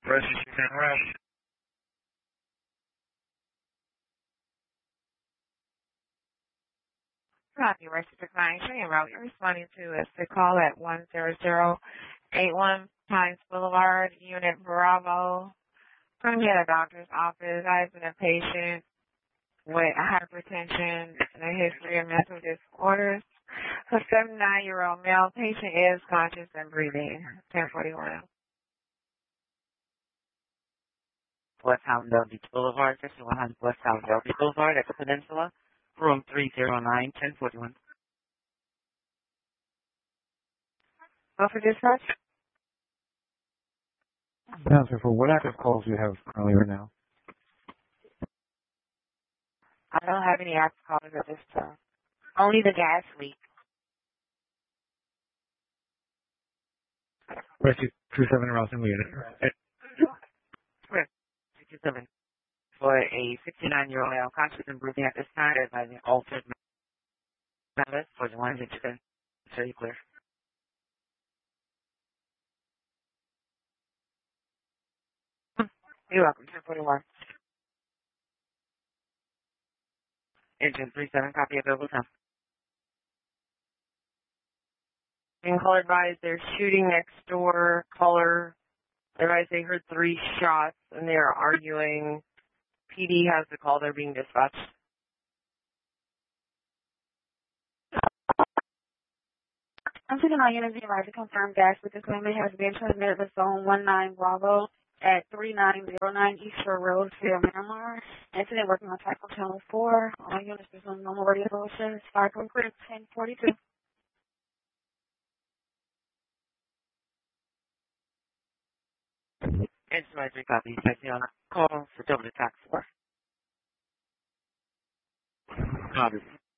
Register and rest. Copy, register client. Showing route. You're responding to a sick call at 10081 Pines Boulevard, Unit Bravo. From here at a doctor's office, I've been a patient with hypertension and a history of mental disorders. A 79-year-old male patient is conscious and breathing. 1041. West Hollandale Beach Boulevard, section 100 West Hollandale Beach Boulevard at the Peninsula, room 309, 1041. Go for dispatch? Answer for what active calls do you have currently right now? I don't have any active calls at this time. Only the gas leak. Rescue 27 around single unit. 67 for a 69-year-old male conscious and breathing at this time by the altered matter for the ones that you can show you clear. You're welcome. 1041. Engine 37, copy available time. And caller advised they're shooting next door. Caller advised they heard 3 shots and they're arguing. PD has the call. They're being dispatched. I'm sitting on Unity right to confirm gas with this limit has been transmitted to zone 19 Bravo at 3909 East Shore Road, Fair, Miramar. Incident working on tackle channel 4. All units resume normal radio motion. Start from 1042. Engine 23, copy. Taxi on call for double attack 4. Copy.